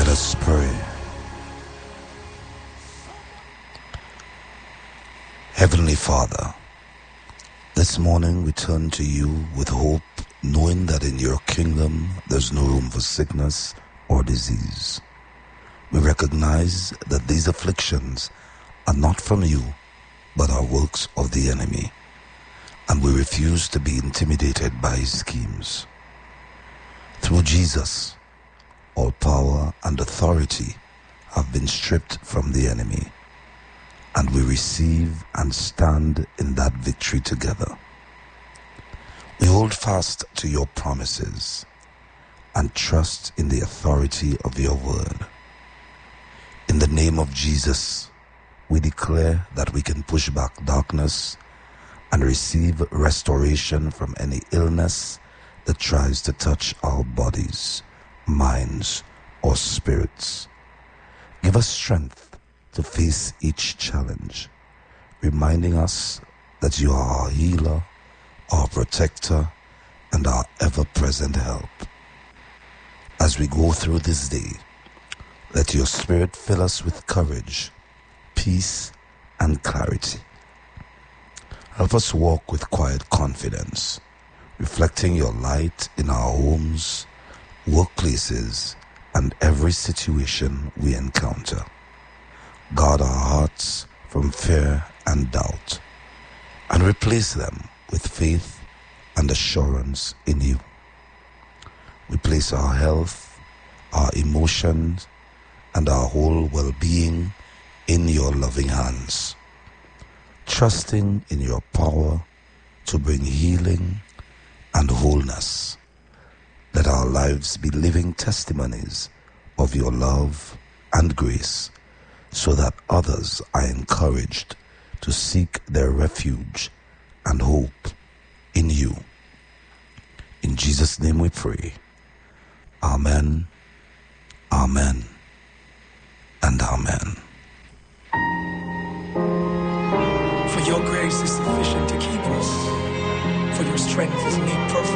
Let us pray. Heavenly Father, this morning we turn to you with hope, knowing that in your kingdom there's no room for sickness or disease. We recognize that these afflictions are not from you, but are works of the enemy, and we refuse to be intimidated by his schemes. Through Jesus, all power and authority have been stripped from the enemy, and we receive and stand in that victory together. We hold fast to your promises and trust in the authority of your word. In the name of Jesus, we declare that we can push back darkness and receive restoration from any illness that tries to touch our bodies, minds, or spirits. Give us strength to face each challenge, reminding us that you are our healer, our protector, and our ever-present help. As we go through this day, let your Spirit fill us with courage, peace, and clarity. Help us walk with quiet confidence, reflecting your light in our homes, workplaces, and every situation we encounter. Guard our hearts from fear and doubt, and replace them with faith and assurance in you. We place our health, our emotions, and our whole well-being in your loving hands, trusting in your power to bring healing and wholeness. Let our lives be living testimonies of your love and grace, so that others are encouraged to seek their refuge and hope in you. In Jesus' name we pray. Amen, amen, and amen.